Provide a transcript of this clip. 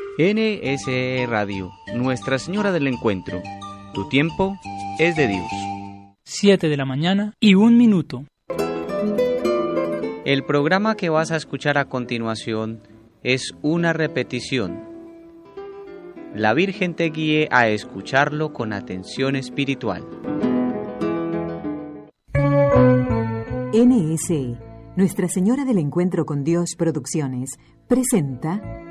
NSE Radio, Nuestra Señora del Encuentro. Tu tiempo es de Dios. 7:01 El programa que vas a escuchar a continuación es una repetición. La Virgen te guíe a escucharlo con atención espiritual. NSE, Nuestra Señora del Encuentro con Dios Producciones, presenta